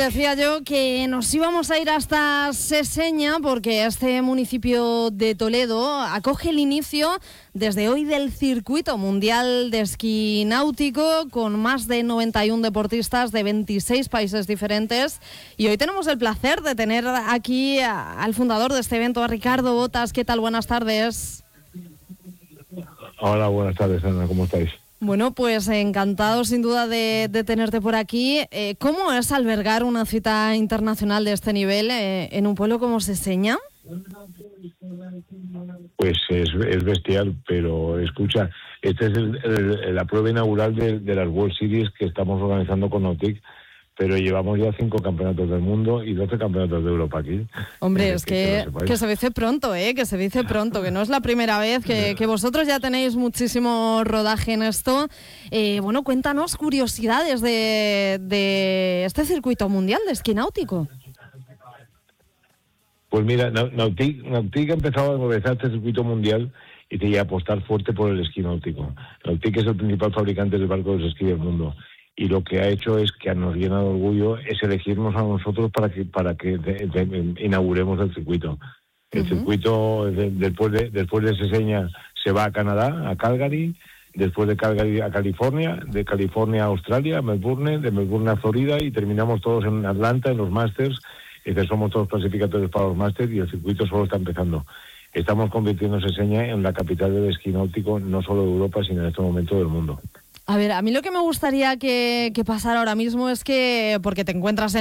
decía yo que nos íbamos a ir hasta Seseña porque este municipio de Toledo acoge el inicio desde hoy del circuito mundial de esquí náutico con más de 91 deportistas de 26 países diferentes. Y hoy tenemos el placer de tener aquí al fundador de este evento, a Ricardo Botas. ¿Qué tal? Buenas tardes. Hola, buenas tardes, Ana. ¿Cómo estáis? Bueno, pues encantado sin duda de tenerte por aquí. ¿Cómo es albergar una cita internacional de este nivel en un pueblo como Seseña? Pues es bestial, pero escucha, esta es la prueba inaugural de las World Series que estamos organizando con Nautic, pero llevamos ya 5 campeonatos del mundo y 12 campeonatos de Europa aquí. Hombre, es que se dice pronto, que se dice pronto, que no es la primera vez, que vosotros ya tenéis muchísimo rodaje en esto. Bueno, cuéntanos curiosidades de este circuito mundial de esquí náutico. Pues mira, Nautic ha empezado a movilizar este circuito mundial y a apostar fuerte por el esquí náutico. Nautic es el principal fabricante de barcos de esquí del mundo. Y lo que ha hecho es que nos llena de orgullo es elegirnos a nosotros para que inauguremos el circuito. El circuito después de Seseña se va a Canadá, a Calgary, después de Calgary a California, de California a Australia, a Melbourne, de Melbourne a Florida y terminamos todos en Atlanta, en los Masters, que somos todos clasificatorios para los Masters y el circuito solo está empezando. Estamos convirtiendo Seseña en la capital del esquí náutico, no solo de Europa, sino en este momento del mundo. A ver, a mí lo que me gustaría que pasara ahora mismo es que, porque te encuentras